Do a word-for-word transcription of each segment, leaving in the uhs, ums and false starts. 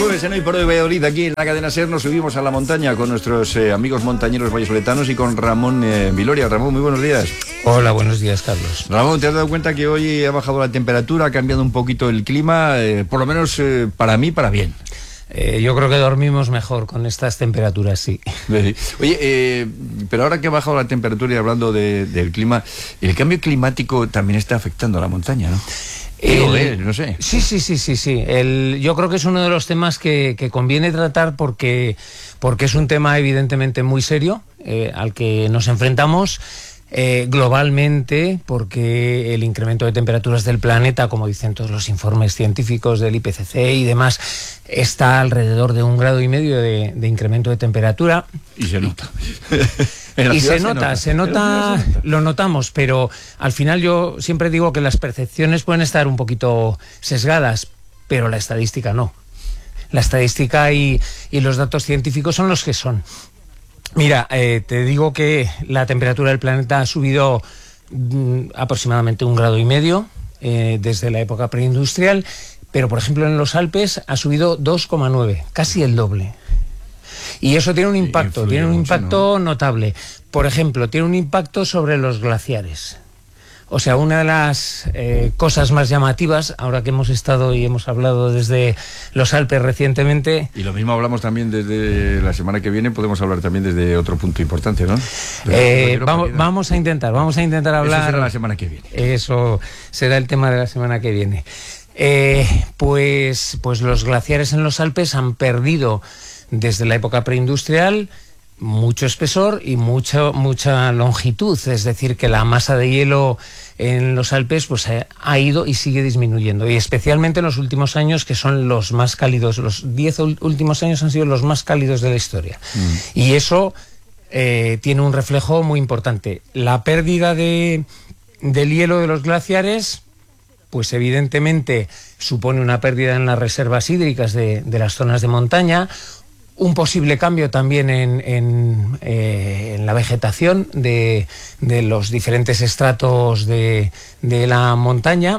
jueves en Hoy por Hoy Valladolid, aquí en la cadena SER, nos subimos a la montaña con nuestros eh, amigos montañeros vallisoletanos y con Ramón eh, Viloria. Ramón, muy buenos días. Hola, buenos días, Carlos. Ramón, ¿te has dado cuenta que hoy ha bajado la temperatura, ha cambiado un poquito el clima? Eh, por lo menos eh, para mí, para bien. Eh, yo creo que dormimos mejor con estas temperaturas, sí. Oye, eh, pero ahora que ha bajado la temperatura y hablando de, del clima, el cambio climático también está afectando a la montaña, ¿no? Digo, El, eh, no sé. Sí, sí, sí, sí, sí. El, yo creo que es uno de los temas que, que conviene tratar porque, porque es un tema evidentemente muy serio eh, al que nos enfrentamos. Eh, globalmente, porque el incremento de temperaturas del planeta, como dicen todos los informes científicos del I P C C y demás, está alrededor de un grado y medio de, de incremento de temperatura. Y se nota. Y se nota, se nota, se nota, lo notamos, pero al final yo siempre digo que las percepciones pueden estar un poquito sesgadas, pero la estadística no. La estadística y, y los datos científicos son los que son. Mira, eh, te digo que la temperatura del planeta ha subido mm, aproximadamente un grado y medio eh, desde la época preindustrial, pero por ejemplo en los Alpes ha subido dos coma nueve, casi el doble. Y eso tiene un impacto, Influye tiene un mucho, impacto ¿no? notable. Por ejemplo, tiene un impacto sobre los glaciares. O sea, una de las eh, cosas más llamativas, ahora que hemos estado y hemos hablado desde los Alpes recientemente... Y lo mismo hablamos también desde la semana que viene, podemos hablar también desde otro punto importante, ¿no? Eh, vamos, vamos a intentar, vamos a intentar hablar... Eso será la semana que viene. Eso será el tema de la semana que viene. Eh, pues, pues los glaciares en los Alpes han perdido desde la época preindustrial mucho espesor y mucha mucha longitud, es decir, que la masa de hielo en los Alpes pues ha ido y sigue disminuyendo, y especialmente en los últimos años, que son los más cálidos. Los diez últimos años han sido los más cálidos de la historia, mm. y eso eh, tiene un reflejo muy importante. La pérdida de, del hielo de los glaciares pues evidentemente supone una pérdida en las reservas hídricas de, de las zonas de montaña, un posible cambio también en, en, eh, en la vegetación de, de los diferentes estratos de, de la montaña,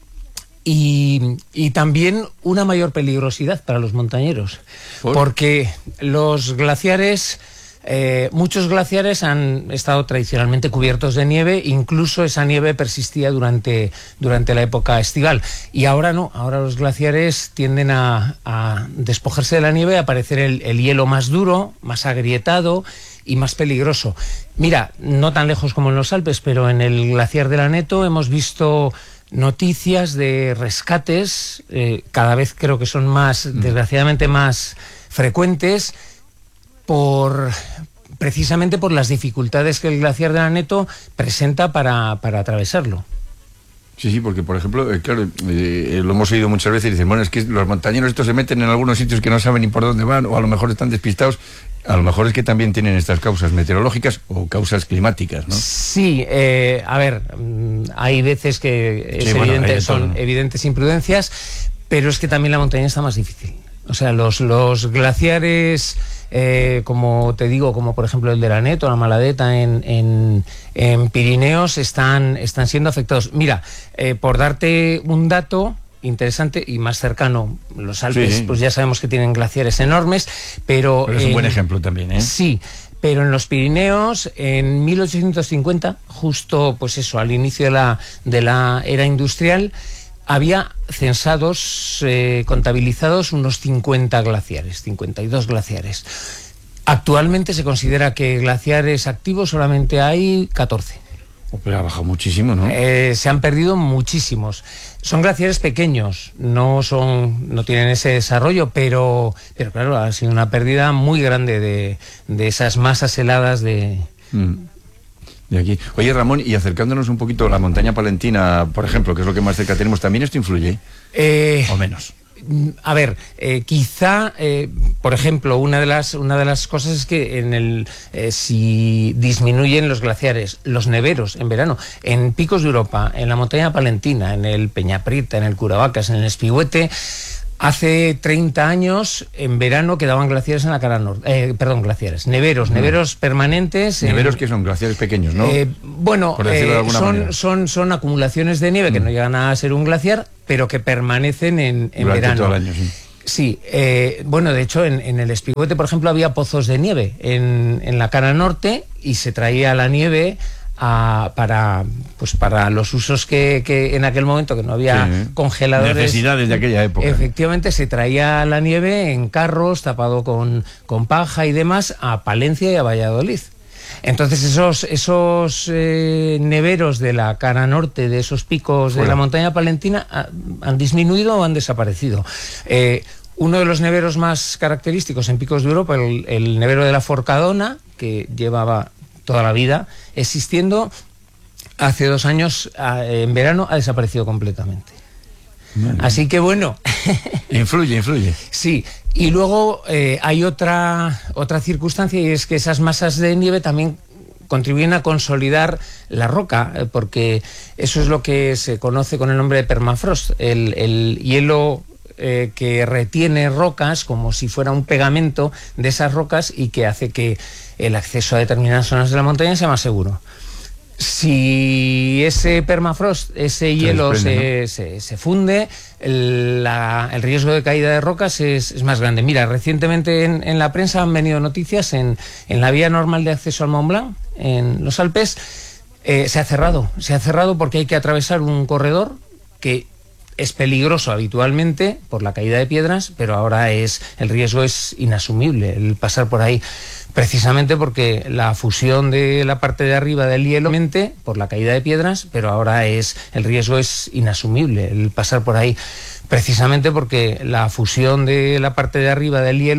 y, y también una mayor peligrosidad para los montañeros. ¿Por? Porque los glaciares... Eh, muchos glaciares han estado tradicionalmente cubiertos de nieve, incluso esa nieve persistía durante, durante la época estival, y ahora no, ahora los glaciares tienden a, a despojarse de la nieve, a aparecer el, el hielo más duro, más agrietado y más peligroso. Mira, no tan lejos como en los Alpes, pero en el glaciar del Aneto hemos visto noticias de rescates, eh, cada vez creo que son más, mm. desgraciadamente más frecuentes, por precisamente por las dificultades que el glaciar del Aneto presenta para, para atravesarlo. Sí, sí, porque por ejemplo, eh, claro, eh, lo hemos oído muchas veces, dicen, bueno, es que los montañeros estos se meten en algunos sitios que no saben ni por dónde van, o a lo mejor están despistados. A lo mejor es que también tienen estas causas meteorológicas o causas climáticas, ¿no? Sí, eh, a ver, hay veces que es sí, bueno, evidente, hay son todo. evidentes imprudencias, pero es que también la montaña está más difícil. O sea, los, los glaciares... Eh, como te digo, como por ejemplo el del Aneto, la Maladeta en, en, en Pirineos, están, están siendo afectados. Mira, eh, por darte un dato interesante y más cercano, los Alpes, sí, pues ya sabemos que tienen glaciares enormes, pero... pero es en, un buen ejemplo también, ¿eh? Sí, pero en los Pirineos, en mil ochocientos cincuenta, justo pues eso, al inicio de la, de la era industrial, había censados, eh, contabilizados unos cincuenta glaciares, cincuenta y dos glaciares. Actualmente se considera que glaciares activos solamente hay catorce. Oh, pero ha bajado muchísimo, ¿no? Eh, se han perdido muchísimos. Son glaciares pequeños, no son, no tienen ese desarrollo, pero, pero claro, ha sido una pérdida muy grande de, de esas masas heladas de... Mm. De aquí. Oye, Ramón, y acercándonos un poquito a la montaña palentina, por ejemplo, que es lo que más cerca tenemos, ¿también esto influye? Eh, ¿O menos? A ver, eh, quizá, eh, por ejemplo, una de las una de las cosas es que en el eh, si disminuyen los glaciares, los neveros en verano, en picos de Europa, en la montaña palentina, en el Peñaprieta, en el Curavacas, en el Espigüete. Hace treinta años, en verano, quedaban glaciares en la cara norte. Eh, perdón, glaciares. Neveros, no. neveros permanentes. Neveros en, que son glaciares pequeños, ¿no? Eh, bueno, eh, son, son, son acumulaciones de nieve mm. que no llegan a ser un glaciar, pero que permanecen en, en Durante verano. Todo el año, sí. Sí, eh, bueno, de hecho en, en el Espigüete, por ejemplo, había pozos de nieve en, en la cara norte y se traía la nieve a, para, pues para los usos que, que en aquel momento, que no había sí, congeladores. Necesidades de aquella época. Efectivamente, se traía la nieve en carros, tapado con, con paja y demás, a Palencia y a Valladolid. Entonces esos, esos eh, neveros de la cara norte, de esos picos Fuera. de la montaña palentina, ha, han disminuido o han desaparecido. Eh, uno de los neveros más característicos en picos de Europa, el, el nevero de la Forcadona, que llevaba toda la vida existiendo, hace dos años, a, en verano, ha desaparecido completamente. Bueno. Así que bueno. Influye, influye. Sí. Y luego eh, hay otra, otra circunstancia, y es que esas masas de nieve también contribuyen a consolidar la roca, eh, porque eso es lo que se conoce con el nombre de permafrost, el, el hielo eh, que retiene rocas como si fuera un pegamento de esas rocas y que hace que el acceso a determinadas zonas de la montaña sea más seguro. Si ese permafrost, ese hielo se, desprende, ¿no? se, se funde, el, la, el riesgo de caída de rocas es, es más grande. Mira, recientemente en, en la prensa han venido noticias en, en la vía normal de acceso al Mont Blanc, en los Alpes, eh, se ha cerrado. Se ha cerrado porque hay que atravesar un corredor que es peligroso habitualmente por la caída de piedras, pero ahora es el riesgo es inasumible el pasar por ahí. Precisamente porque la fusión de la parte de arriba del hielo, por la caída de piedras, pero ahora es el riesgo es inasumible el pasar por ahí. Precisamente porque la fusión de la parte de arriba del hielo